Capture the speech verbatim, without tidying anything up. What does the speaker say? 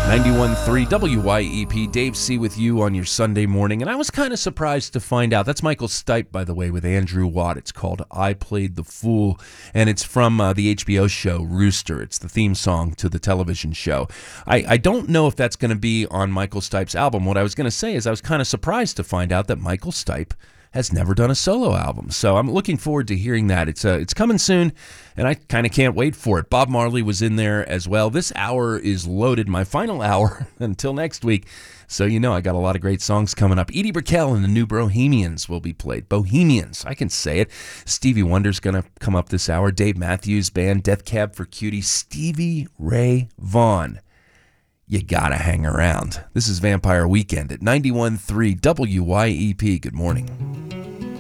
ninety-one point three W Y E P, Dave C. with you on your Sunday morning, and I was kind of surprised to find out, that's Michael Stipe, by the way, with Andrew Watt. It's called I Played the Fool, and it's from uh, the H B O show Rooster. It's the theme song to the television show. I, I don't know if that's going to be on Michael Stipe's album. What I was going to say is I was kind of surprised to find out that Michael Stipe has never done a solo album. So I'm looking forward to hearing that. It's uh, it's coming soon, and I kind of can't wait for it. Bob Marley was in there as well. This hour is loaded, my final hour until next week. So you know I got a lot of great songs coming up. Edie Brickell and the New Bohemians will be played. Bohemians, I can say it. Stevie Wonder's going to come up this hour. Dave Matthews Band, Death Cab for Cutie, Stevie Ray Vaughan. You gotta hang around. This is Vampire Weekend at ninety-one point three W Y E P. Good morning.